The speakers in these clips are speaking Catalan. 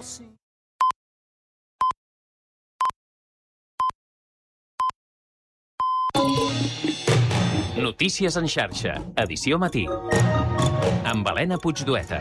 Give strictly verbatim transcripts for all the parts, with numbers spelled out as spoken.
Notícies en xarxa, edició matí. Amb Helena Puigdueta.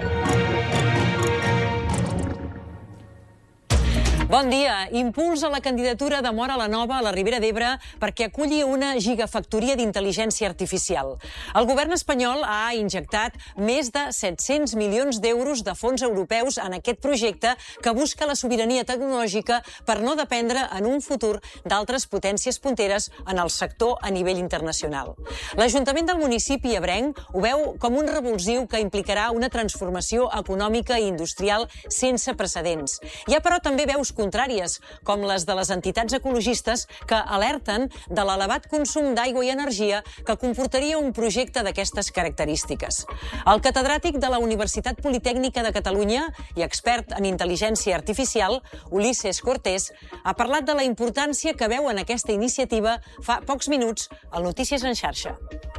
Bon dia. Impuls a la candidatura de Móra la Nova a la Ribera d'Ebre perquè aculli una gigafactoria d'intel·ligència artificial. El govern espanyol ha injectat més de set-cents milions d'euros de fons europeus en aquest projecte que busca la sobirania tecnològica per no dependre en un futur d'altres potències punteres en el sector a nivell internacional. L'Ajuntament del municipi ebrenc ho veu com un revulsiu que implicarà una transformació econòmica i industrial sense precedents. Hi ha, però, també veus contràries, com les de les entitats ecologistes que alerten de l'elevat consum d'aigua i energia que comportaria un projecte d'aquestes característiques. El catedràtic de la Universitat Politècnica de Catalunya i expert en intel·ligència artificial, Ulises Cortés, ha parlat de la importància que veu en aquesta iniciativa fa pocs minuts al Notícies en xarxa.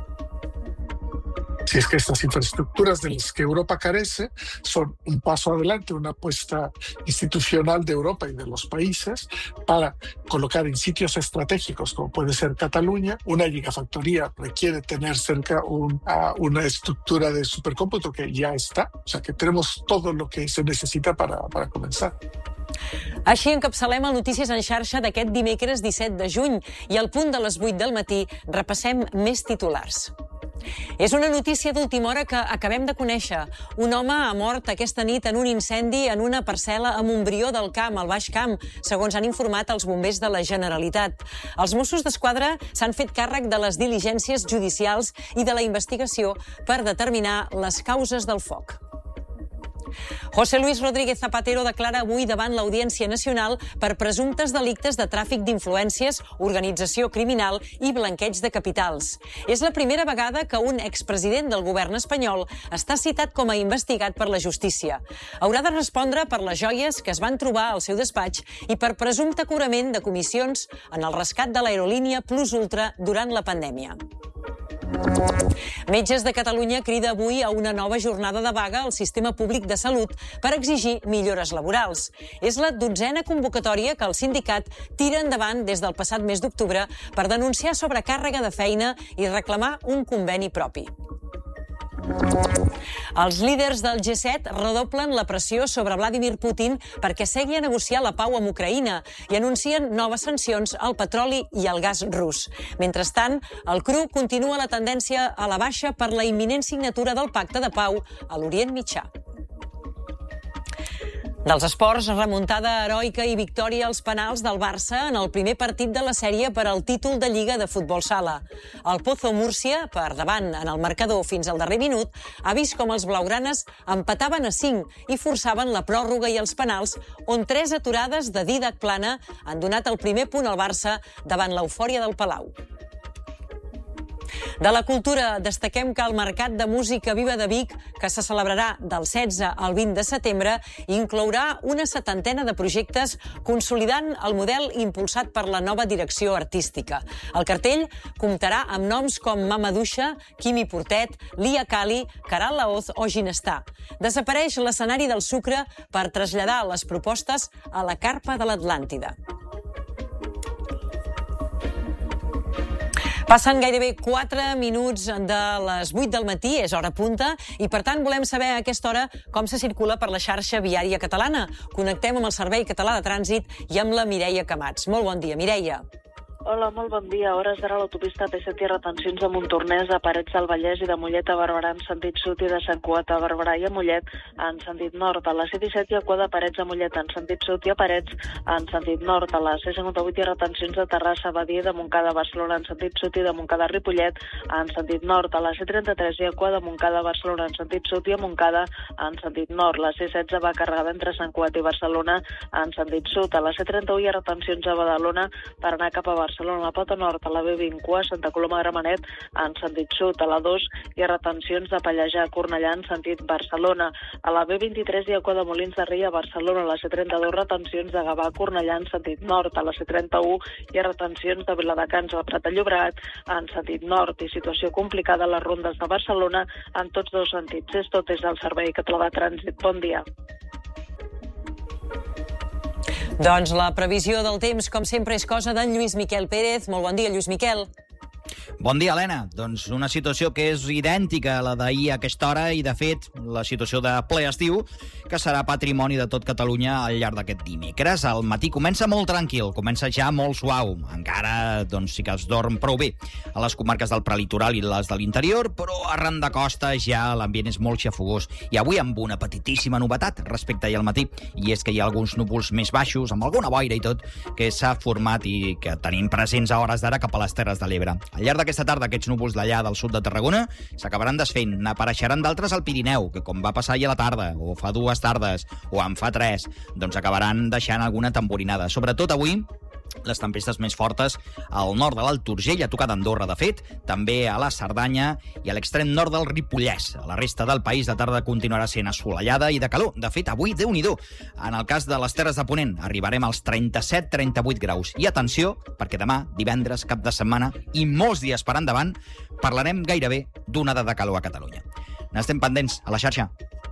Si es que estas infraestructuras de las que Europa carece son un paso adelante, una apuesta institucional de Europa y de los países para colocar en sitios estratégicos, como puede ser Cataluña. Una gigafactoría requiere tener cerca un, uh, una estructura de supercómputo que ya está, o sea que tenemos todo lo que se necesita para, para comenzar. Així encapçalem el Notícies en xarxa d'aquest dimecres disset de juny i al punt de les vuit del matí repassem més titulars. És una notícia d'última hora que acabem de conèixer. Un home ha mort aquesta nit en un incendi en una parcel·la a Montbrió del Camp, al Baix Camp, segons han informat els bombers de la Generalitat. Els Mossos d'Esquadra s'han fet càrrec de les diligències judicials i de la investigació per determinar les causes del foc. José Luis Rodríguez Zapatero declara avui davant l'Audiència Nacional per presumptes delictes de tràfic d'influències, organització criminal i blanqueig de capitals. És la primera vegada que un expresident del govern espanyol està citat com a investigat per la justícia. Haurà de respondre per les joies que es van trobar al seu despatx i per presumpte cobrament de comissions en el rescat de l'aerolínia Plus Ultra durant la pandèmia. Metges de Catalunya crida avui a una nova jornada de vaga al sistema públic de salut per exigir millores laborals. És la dotzena convocatòria que el sindicat tira endavant des del passat mes d'octubre per denunciar sobrecàrrega de feina i reclamar un conveni propi. Els líders del G set redoblen la pressió sobre Vladimir Putin perquè segui a negociar la pau amb Ucraïna i anuncien noves sancions al petroli i al gas rus. Mentrestant, el cru continua la tendència a la baixa per la imminent signatura del pacte de pau a l'Orient Mitjà. Dels esports, remuntada heroica i victòria als penals del Barça en el primer partit de la sèrie per al títol de Lliga de Futbol Sala. El Pozo Múrcia, per davant en el marcador fins al darrer minut, ha vist com els blaugranes empataven a cinc i forçaven la pròrroga i els penals, on tres aturades de Dídac Plana han donat el primer punt al Barça davant l'eufòria del Palau. De la cultura, destaquem que el Mercat de Música Viva de Vic, que se celebrarà del setze al vint de setembre, inclourà una setantena de projectes consolidant el model impulsat per la nova direcció artística. El cartell comptarà amb noms com Mama Duixa, Quimi Portet, Lia Kali, Caral Laoz o Ginestar. Desapareix l'escenari del Sucre per traslladar les propostes a la Carpa de l'Atlàntida. Passen gairebé quatre minuts de les vuit del matí, és hora punta, i per tant volem saber a aquesta hora com se circula per la xarxa viària catalana. Connectem amb el Servei Català de Trànsit i amb la Mireia Camats. Molt bon dia, Mireia. Hola, molt bon dia. A hores d'ara l'autopista P set hi ha retencions de Montornès a Parets del Vallès i de Mollet a Barberà en sentit sud i de Sant Cugat a Barberà i a Mollet en sentit nord. A la C disset hi ha cua de Parets a Mollet en sentit sud i a Parets en sentit nord. A la C cinquanta-vuit hi ha retencions de Terrassa a Badia i de Montcada a Barcelona en sentit sud i de Montcada a Ripollet en sentit nord. A la C trenta-tres hi ha cua de Montcada a Barcelona en sentit sud i a Montcada en sentit nord. La C setze va carregada entre Sant Cugat i Barcelona en sentit sud. A la C trenta-u hi ha retencions a Badalona per anar cap a Barcelona. A la Pota Nord, a la B vint cua, Santa Coloma de Gramenet en sentit sud. A la dos hi ha retencions de Pallejà a Cornellà en sentit Barcelona. A la B vint-i-tres hi ha cua de Molins de Rei a Barcelona. A la C trenta-dos retencions de Gavà a Cornellà en sentit nord. A la C trenta-u hi ha retencions de Viladecans al Prat de Llobregat en sentit nord i situació complicada a les rondes de Barcelona en tots dos sentits. És tot des del Servei Català de Trànsit. Bon dia. Doncs la previsió del temps, com sempre, és cosa d'en Lluís Miquel Pérez. Molt bon dia, Lluís Miquel. Bon dia, Helena. Doncs una situació que és idèntica a la d'ahir a aquesta hora i, de fet, la situació de ple estiu, que serà patrimoni de tot Catalunya al llarg d'aquest dimecres. El matí comença molt tranquil, comença ja molt suau. Encara, doncs, sí que es dorm prou bé a les comarques del prelitoral i les de l'interior, però arran de costa ja l'ambient és molt xafogós. I avui amb una petitíssima novetat respecte ahir al matí, i és que hi ha alguns núvols més baixos, amb alguna boira i tot, que s'ha format i que tenim presents a hores d'ara cap a les Terres de l'Ebre. Al llarg d'aquesta tarda, aquests núvols d'allà del sud de Tarragona s'acabaran desfent. N'apareixeran d'altres al Pirineu, que com va passar ahir a la tarda, o fa dues tardes, o en fa tres, doncs acabaran deixant alguna tamborinada. Sobretot avui, les tempestes més fortes al nord de l'Alt Urgell, a tocar d'Andorra, de fet, també a la Cerdanya i a l'extrem nord del Ripollès. A la resta del país, la tarda continuarà sent assolellada i de calor. De fet, avui, Déu-n'hi-do, en el cas de les Terres de Ponent, arribarem als trenta-set trenta-vuit graus. I atenció, perquè demà, divendres, cap de setmana i molts dies per endavant, parlarem gairebé d'onada de calor a Catalunya. N'estem pendents a la xarxa.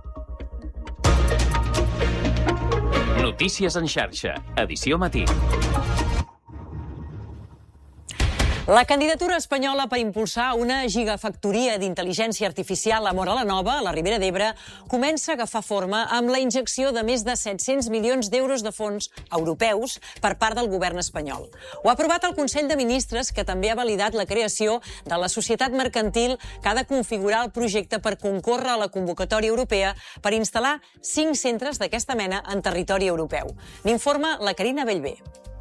Notícies en xarxa, edició matí. La candidatura espanyola per impulsar una gigafactoria d'intel·ligència artificial a Móra la Nova, a la Ribera d'Ebre, comença a agafar forma amb la injecció de més de set-cents milions d'euros de fons europeus per part del govern espanyol. Ho ha aprovat el Consell de Ministres, que també ha validat la creació de la societat mercantil que ha de configurar el projecte per concórrer a la convocatòria europea per instal·lar cinc centres d'aquesta mena en territori europeu. N'informa la Carina Bellver.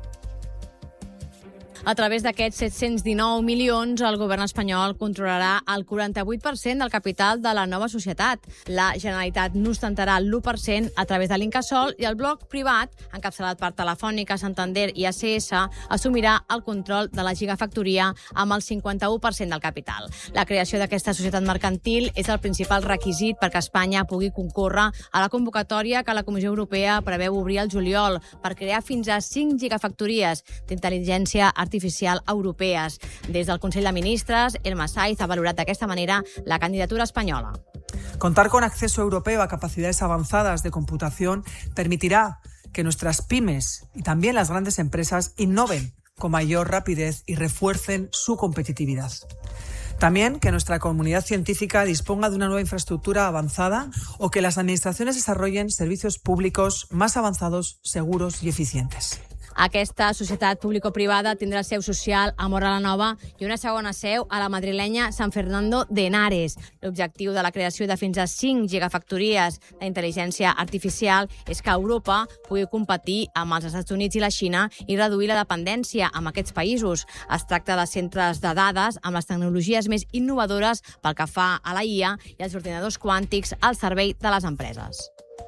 A través d'aquests set-cents dinou milions, el govern espanyol controlarà el quaranta-vuit per cent del capital de la nova societat. La Generalitat n'ostentarà l'u per cent a través de l'Incasòl i el bloc privat, encapçalat per Telefònica, Santander i A C S, assumirà el control de la gigafactoria amb el cinquanta-u per cent del capital. La creació d'aquesta societat mercantil és el principal requisit perquè Espanya pugui concórrer a la convocatòria que la Comissió Europea preveu obrir al juliol per crear fins a cinc gigafactories d'intel·ligència artificial artificial europees. Des del Consell de Ministres, Elma Saiz ha valorat d'aquesta manera la candidatura espanyola. Contar con acceso europeo a capacidades avanzadas de computación permitirá que nuestras pymes y también las grandes empresas innoven con mayor rapidez y refuercen su competitividad. También que nuestra comunidad científica disponga de una nueva infraestructura avanzada o que las administraciones desarrollen servicios públicos más avanzados, seguros y eficientes. Aquesta societat público-privada tindrà seu social a Móra la Nova i una segona seu a la madrilenya San Fernando de Henares. L'objectiu de la creació de fins a cinc gigafactories d'intel·ligència artificial és que Europa pugui competir amb els Estats Units i la Xina i reduir la dependència amb aquests països. Es tracta de centres de dades amb les tecnologies més innovadores pel que fa a la I A i els ordinadors quàntics al servei de les empreses.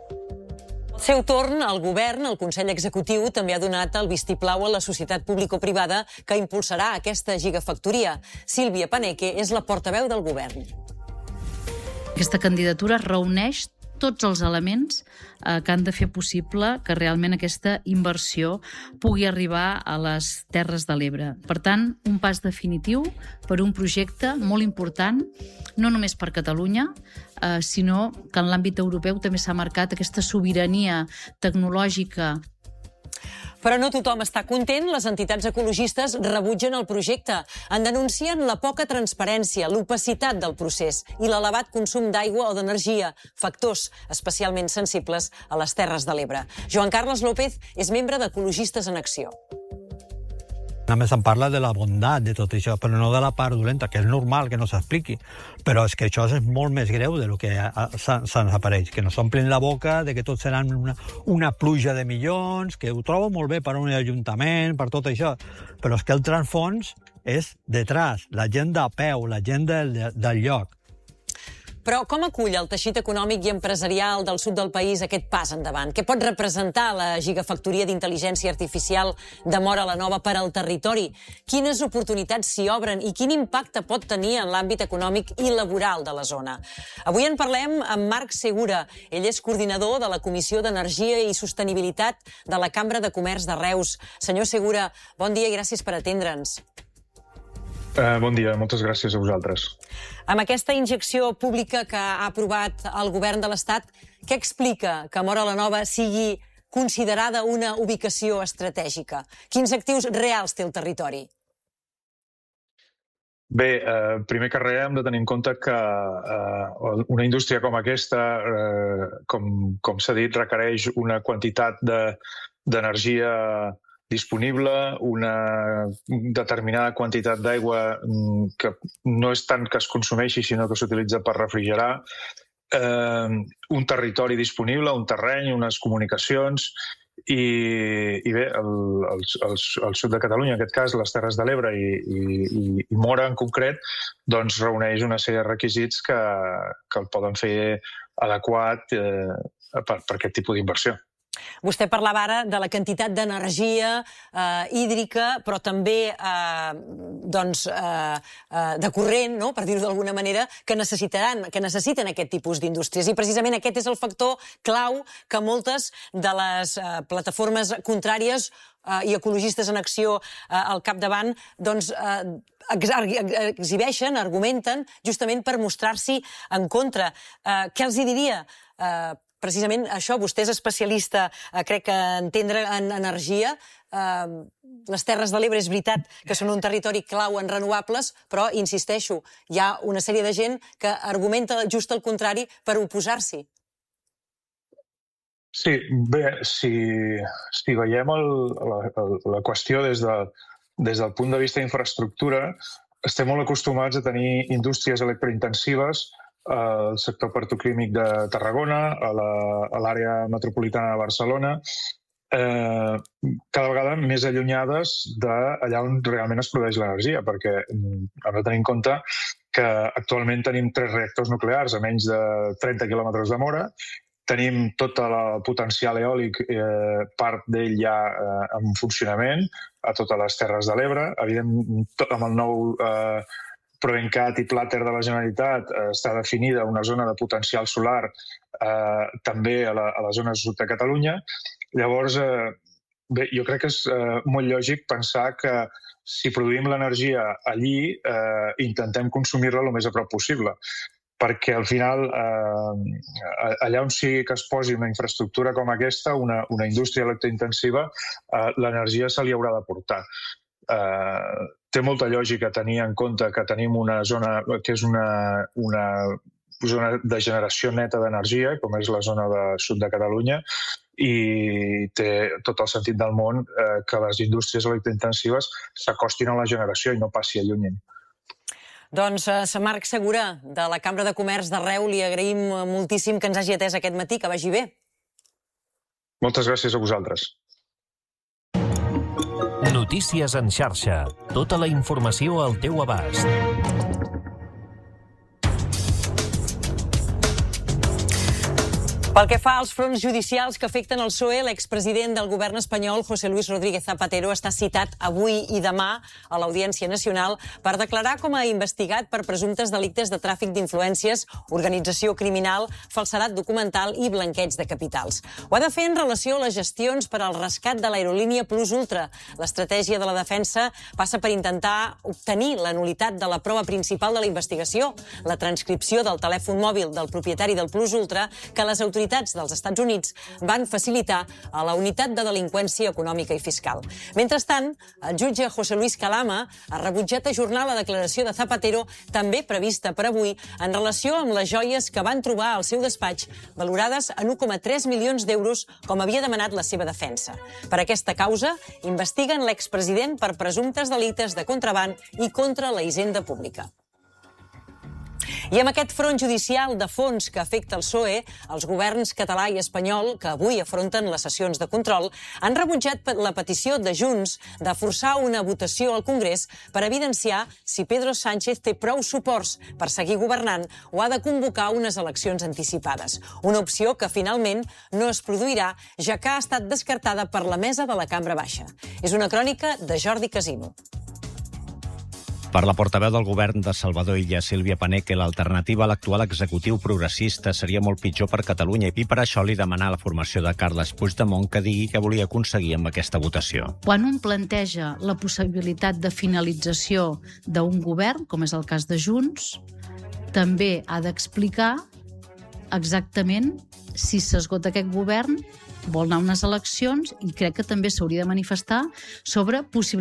Al seu torn, el govern, el Consell Executiu, també ha donat el vistiplau a la societat público-privada que impulsarà aquesta gigafactoria. Sílvia Paneque és la portaveu del govern. Aquesta candidatura reuneix tots els elements eh, que han de fer possible que realment aquesta inversió pugui arribar a les Terres de l'Ebre. Per tant, un pas definitiu per un projecte molt important, no només per Catalunya, eh, sinó que en l'àmbit europeu també s'ha marcat aquesta sobirania tecnològica. Però no tothom està content. Les entitats ecologistes rebutgen el projecte. En denuncien la poca transparència, l'opacitat del procés i l'elevat consum d'aigua o d'energia, factors especialment sensibles a les Terres de l'Ebre. Joan Carles López és membre d'Ecologistes en Acció. Només em parla de la bondat de tot això, però no de la part dolenta, que és normal que no s'expliqui. Però és que això és molt més greu del que se'ns apareix, que nos omplin la boca de que tot seran una, una pluja de milions, que ho trobo molt bé per un ajuntament, per tot això, però és que el transfons és detrás, la gent de peu, la gent del, del lloc. Però com acull el teixit econòmic i empresarial del sud del país aquest pas endavant? Què pot representar la gigafactoria d'intel·ligència artificial de Móra la Nova per al territori? Quines oportunitats s'hi obren i quin impacte pot tenir en l'àmbit econòmic i laboral de la zona? Avui en parlem amb Marc Segura. Ell és coordinador de la Comissió d'Energia i Sostenibilitat de la Cambra de Comerç de Reus. Senyor Segura, bon dia i gràcies per atendre'ns. Uh, bon dia, moltes gràcies a vosaltres. Amb aquesta injecció pública que ha aprovat el govern de l'Estat, què explica que Móra la Nova sigui considerada una ubicació estratègica? Quins actius reals té el territori? Bé, eh, primer que res hem de tenir en compte que eh, una indústria com aquesta, eh, com, com s'ha dit, requereix una quantitat de, d'energia disponible, una determinada quantitat d'aigua que no és tant que es consumeixi, sinó que s'utilitza per refrigerar, eh, un territori disponible, un terreny, unes comunicacions, i, i bé, el, el, el, el sud de Catalunya, en aquest cas, les Terres de l'Ebre i, i, i Móra en concret, doncs reuneix una sèrie de requisits que, que el poden fer adequat eh, per, per aquest tipus d'inversió. Vostè parlava ara de la quantitat d'energia eh, hídrica, però també eh, doncs, eh, eh, de corrent, no? Per dir-ho d'alguna manera, que necessitaran, que necessiten aquest tipus d'indústries. I precisament aquest és el factor clau que moltes de les eh, plataformes contràries eh, i ecologistes en acció eh, al capdavant doncs, eh, exhibeixen, argumenten, justament per mostrar-s'hi en contra. Eh, què els hi diria? Eh, Precisament això, vostè és especialista, eh, crec que entendre en energia. Eh, les Terres de l'Ebre és veritat que són un territori clau en renovables, però, insisteixo, hi ha una sèrie de gent que argumenta just el contrari per oposar-s'hi. Sí, bé, si, si veiem el, la, la qüestió des, de, des del punt de vista d'infraestructura, estem molt acostumats a tenir indústries electrointensives al sector petroquímic de Tarragona, a l'àrea metropolitana de Barcelona, eh, cada vegada més allunyades d'allà on realment es produeix l'energia, perquè hem de tenir en compte que actualment tenim tres reactors nuclears a menys de trenta quilòmetres de Móra, tenim tot el potencial eòlic, eh, part d'ell ja eh, en funcionament, a totes les Terres de l'Ebre. Evidentment, amb el nou eh, Provencat i Plater de la Generalitat eh, està definida una zona de potencial solar eh, també a la, a la zona sud de Catalunya. Llavors, eh, bé, jo crec que és eh, molt lògic pensar que si produïm l'energia allí, eh, intentem consumir-la el més a prop possible. Perquè al final, eh, allà on sigui que es posi una infraestructura com aquesta, una, una indústria electrointensiva, eh, l'energia se li haurà de portar. Eh, té molta lògica tenir en compte que tenim una zona que és una, una zona de generació neta d'energia, com és la zona de sud de Catalunya, i té tot el sentit del món eh, que les indústries electrointensives s'acostin a la generació i no passi allunyen. Doncs a uh, Marc Segura, de la Cambra de Comerç de Reus, li agraïm moltíssim que ens hagi atès aquest matí, que vagi bé. Moltes gràcies a vosaltres. Notícies en xarxa. Tota la informació al teu abast. Pel que fa als fronts judicials que afecten el P S O E, l'expresident del govern espanyol, José Luis Rodríguez Zapatero, està citat avui i demà a l'Audiència Nacional per declarar com a investigat per presumptes delictes de tràfic d'influències, organització criminal, falsedat documental i blanqueig de capitals. Ho ha de fer en relació a les gestions per al rescat de l'aerolínia Plus Ultra. L'estratègia de la defensa passa per intentar obtenir la nul·litat de la prova principal de la investigació, la transcripció del telèfon mòbil del propietari del Plus Ultra, que les autoritats dels Estats Units van facilitar a la unitat de delinqüència econòmica i fiscal. Mentrestant, el jutge José Luis Calama ha rebutjat ajornar la declaració de Zapatero, també prevista per avui, en relació amb les joies que van trobar al seu despatx, valorades en un coma tres milions d'euros, com havia demanat la seva defensa. Per aquesta causa, investiguen l'expresident per presumptes delictes de contraban i contra la hisenda pública. I amb aquest front judicial de fons que afecta el P S O E, els governs català i espanyol, que avui afronten les sessions de control, han rebutjat la petició de Junts de forçar una votació al Congrés per evidenciar si Pedro Sánchez té prou suports per seguir governant o ha de convocar unes eleccions anticipades. Una opció que finalment no es produirà, ja que ha estat descartada per la mesa de la Cambra Baixa. És una crònica de Jordi Casino. Per la portaveu del govern de Salvador Illa, Sílvia Paneque, l'alternativa a l'actual executiu progressista seria molt pitjor per Catalunya i per això li demanà a la formació de Carles Puigdemont que digui què volia aconseguir amb aquesta votació. Quan un planteja la possibilitat de finalització d'un govern, com és el cas de Junts, també ha d'explicar exactament si s'esgota aquest govern, vol anar a unes eleccions i crec que també s'hauria de manifestar sobre possibilitats